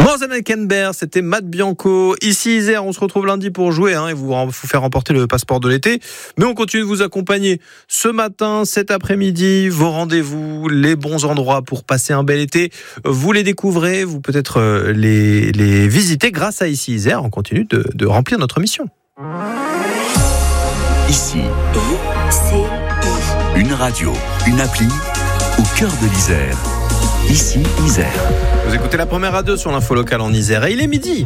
Moseneckenberg, c'était Matt Bianco. Ici Isère, on se retrouve lundi pour jouer et vous faire remporter le passeport de l'été. Mais on continue de vous accompagner ce matin, cet après-midi. Vos rendez-vous, les bons endroits pour passer un bel été. Vous les découvrez, vous peut-être les visiter grâce à Ici Isère. On continue de remplir notre mission. Ici, une radio, une appli au cœur de l'Isère. Ici Isère. Vous écoutez la première radio sur l'info locale en Isère et il est midi.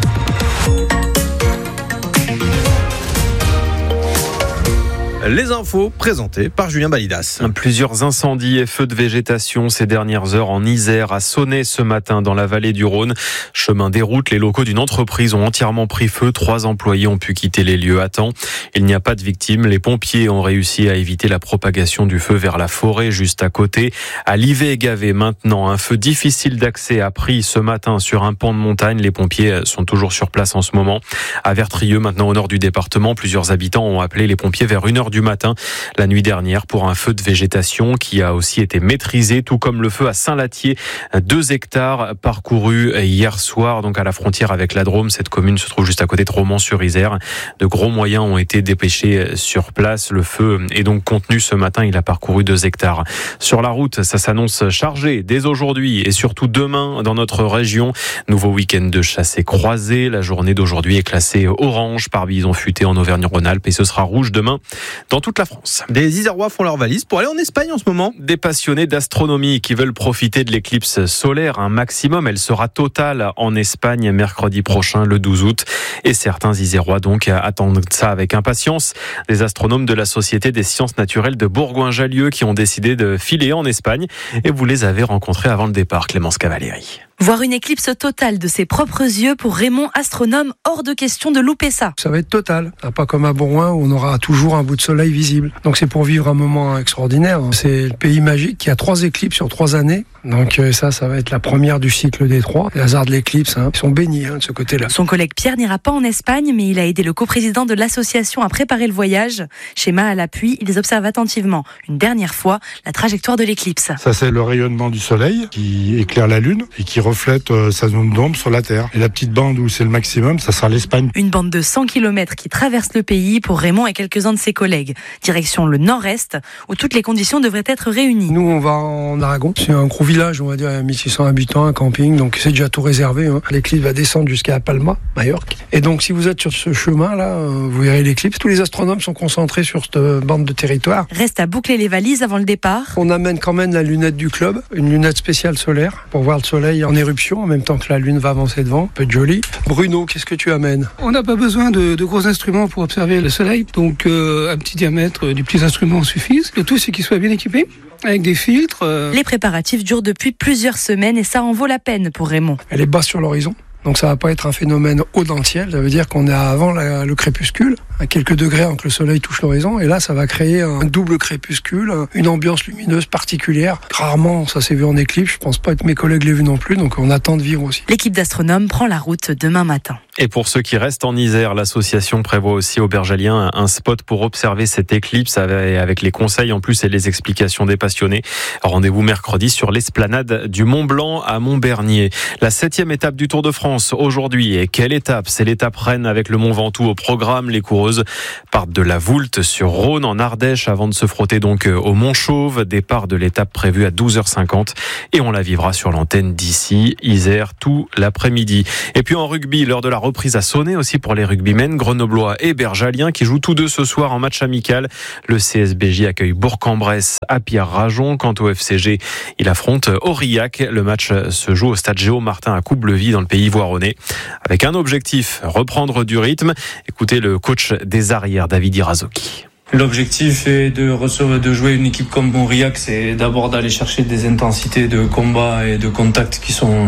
Les infos présentées par Julien Balidas. Plusieurs incendies et feux de végétation ces dernières heures en Isère, à Sonnay ce matin dans la vallée du Rhône. Chemin des routes, les locaux d'une entreprise ont entièrement pris feu. 3 employés ont pu quitter les lieux à temps. Il n'y a pas de victimes. Les pompiers ont réussi à éviter la propagation du feu vers la forêt juste à côté. À Livet-et-Gavet maintenant, un feu difficile d'accès a pris ce matin sur un pan de montagne. Les pompiers sont toujours sur place en ce moment. À Vertrieux, maintenant au nord du département, plusieurs habitants ont appelé les pompiers vers 1h du matin la nuit dernière pour un feu de végétation qui a aussi été maîtrisé, tout comme le feu à Saint-Lathier, 2 hectares parcourus hier soir, donc à la frontière avec la Drôme. Cette commune se trouve juste à côté de Romans-sur-Isère. De gros moyens ont été dépêchés sur place. Le feu est donc contenu ce matin. Il a parcouru 2 hectares. Sur la route, ça s'annonce chargé dès aujourd'hui et surtout demain dans notre région. Nouveau week-end de chassés croisés. La journée d'aujourd'hui est classée orange par bison futé en Auvergne-Rhône-Alpes et ce sera rouge demain dans toute la France. Des Isérois font leur valise pour aller en Espagne en ce moment. Des passionnés d'astronomie qui veulent profiter de l'éclipse solaire, un maximum. Elle sera totale en Espagne mercredi prochain, le 12 août. Et certains Isérois donc attendent ça avec impatience. Des astronomes de la Société des sciences naturelles de Bourgoin-Jallieu qui ont décidé de filer en Espagne. Et vous les avez rencontrés avant le départ, Clémence Cavalieri. Voir une éclipse totale de ses propres yeux pour Raymond, astronome, hors de question de louper ça. Ça va être total, pas comme à Bourgoin où on aura toujours un bout de soleil visible. Donc c'est pour vivre un moment extraordinaire. C'est le pays magique qui a 3 éclipses sur 3 années. Donc ça va être la première du cycle des 3. Les hasards de l'éclipse, ils sont bénis de ce côté-là. Son collègue Pierre n'ira pas en Espagne, mais il a aidé le coprésident de l'association à préparer le voyage. Schéma à l'appui, ils observent attentivement, une dernière fois, la trajectoire de l'éclipse. Ça c'est le rayonnement du soleil qui éclaire la Lune et qui reflète sa zone d'ombre sur la Terre. Et la petite bande où c'est le maximum, ça sera l'Espagne. Une bande de 100 km qui traverse le pays pour Raymond et quelques-uns de ses collègues. Direction le nord-est, où toutes les conditions devraient être réunies. Nous, on va en Aragon. C'est un gros village, on va dire, 1600 habitants, un camping, donc c'est déjà tout réservé. L'éclipse va descendre jusqu'à Palma, Majorque. Et donc, si vous êtes sur ce chemin-là, vous verrez l'éclipse. Tous les astronomes sont concentrés sur cette bande de territoire. Reste à boucler les valises avant le départ. On amène quand même la lunette du club, une lunette spéciale solaire, pour voir le soleil en éruption, en même temps que la lune va avancer devant. Peut être joli. Bruno, qu'est-ce que tu amènes ? On n'a pas besoin de gros instruments pour observer le soleil, donc un petit diamètre, des petits instruments suffisent. Le tout, c'est qu'ils soient bien équipés, avec des filtres. Les préparatifs durent depuis plusieurs semaines et ça en vaut la peine pour Raymond. Elle est basse sur l'horizon. Donc ça va pas être un phénomène audentiel, ça veut dire qu'on est avant le crépuscule, à quelques degrés avant que le soleil touche l'horizon, et là ça va créer un double crépuscule, une ambiance lumineuse particulière. Rarement ça s'est vu en éclipse, je pense pas que mes collègues l'aient vu non plus, donc on attend de vivre aussi. L'équipe d'astronomes prend la route demain matin. Et pour ceux qui restent en Isère, l'association prévoit aussi au Bergalien un spot pour observer cette éclipse avec les conseils en plus et les explications des passionnés. Rendez-vous mercredi sur l'esplanade du Mont Blanc à Montbernier. La 7e étape du Tour de France aujourd'hui. Et quelle étape ? C'est l'étape Rennes avec le Mont Ventoux au programme. Les coureuses partent de la Voulte sur Rhône en Ardèche avant de se frotter donc au Mont Chauve. Départ de l'étape prévue à 12h50 et on la vivra sur l'antenne d'ici Isère tout l'après-midi. Et puis en rugby, l'heure de la reprise à Sonnay aussi pour les rugbymen grenoblois et bergaliens qui jouent tous deux ce soir en match amical. Le CSBJ accueille Bourg-en-Bresse à Pierre-Rajon. Quant au FCG, il affronte Aurillac. Le match se joue au stade Géo Martin à Coublevis dans le pays voironnais. Avec un objectif, reprendre du rythme. Écoutez le coach des arrières, David Irazoki. L'objectif est de jouer une équipe comme Aurillac, c'est d'abord d'aller chercher des intensités de combat et de contact qui sont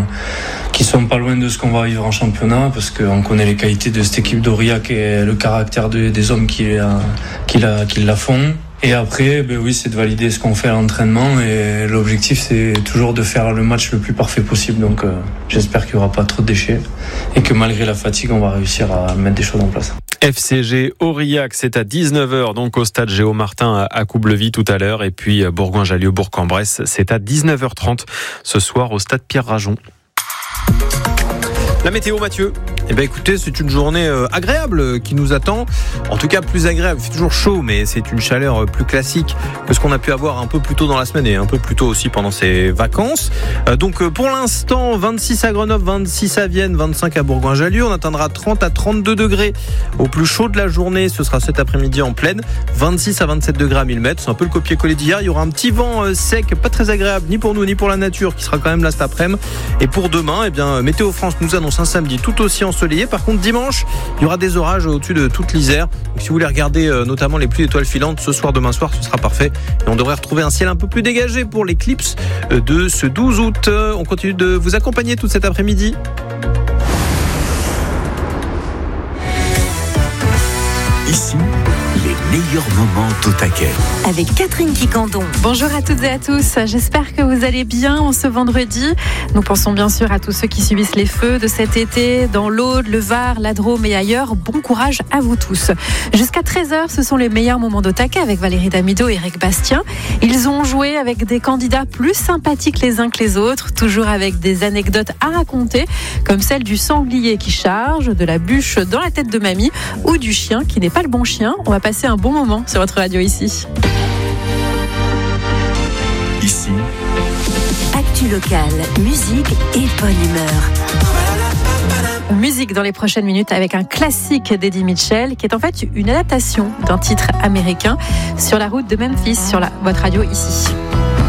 pas loin de ce qu'on va vivre en championnat, parce qu'on connaît les qualités de cette équipe d'Aurillac et le caractère des hommes qui la font. Et après, c'est de valider ce qu'on fait à l'entraînement, et l'objectif c'est toujours de faire le match le plus parfait possible. Donc j'espère qu'il n'y aura pas trop de déchets et que malgré la fatigue, on va réussir à mettre des choses en place. FCG Aurillac, c'est à 19h donc au stade Géo Martin à Coublevis tout à l'heure, et puis Bourgoin-Jallieu Bourg-en-Bresse, c'est à 19h30 ce soir au stade Pierre-Rajon. La météo, Mathieu. Eh bien écoutez, c'est une journée agréable qui nous attend. En tout cas plus agréable, il fait toujours chaud, mais c'est une chaleur plus classique que ce qu'on a pu avoir un peu plus tôt dans la semaine et un peu plus tôt aussi pendant ces vacances. Donc pour l'instant, 26 à Grenoble, 26 à Vienne, 25 à Bourgoin-Jallieu. On atteindra 30 à 32 degrés au plus chaud de la journée. Ce sera cet après-midi en plaine. 26 à 27 degrés à 1000 mètres. C'est un peu le copier-coller d'hier. Il y aura un petit vent sec, pas très agréable ni pour nous ni pour la nature, qui sera quand même là cet après-midi. Et pour demain, eh bien, Météo France nous annonce un samedi tout aussi ensoleillé. Par contre, dimanche, il y aura des orages au-dessus de toute l'Isère. Donc, si vous voulez regarder notamment les pluies d'étoiles filantes ce soir, demain soir, ce sera parfait. Et on devrait retrouver un ciel un peu plus dégagé pour l'éclipse de ce 12 août. On continue de vous accompagner tout cet après-midi. Ici, les meilleurs moments d'Au-Taquet. Avec Catherine Quicandon. Bonjour à toutes et à tous, j'espère que vous allez bien en ce vendredi. Nous pensons bien sûr à tous ceux qui subissent les feux de cet été dans l'Aude, le Var, la Drôme et ailleurs. Bon courage à vous tous. Jusqu'à 13h, ce sont les meilleurs moments d'Au-Taquet avec Valérie Damido et Eric Bastien. Ils ont joué avec des candidats plus sympathiques les uns que les autres, toujours avec des anecdotes à raconter, comme celle du sanglier qui charge, de la bûche dans la tête de mamie ou du chien qui n'est pas le bon chien. On va passer un bon moment sur votre radio ici. Ici, Actu locale, musique et bonne humeur. Musique dans les prochaines minutes avec un classique d'Eddie Mitchell qui est en fait une adaptation d'un titre américain, Sur la route de Memphis, sur votre radio ici.